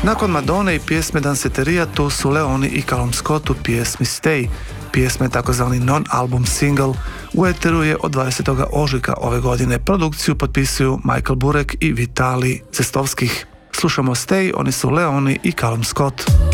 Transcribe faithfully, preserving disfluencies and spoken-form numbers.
Nakon Madone i pjesme Danceteria tu su Leoni i Callum Scott u pjesmi Stay. Pjesma je takozvani non-album single, u eteru je od dvadesetog ožujka ove godine. Produkciju potpisuju Michael Burek i Vitali Cestovskih. Slušamo Stay, oni su Leoni i Callum Scott.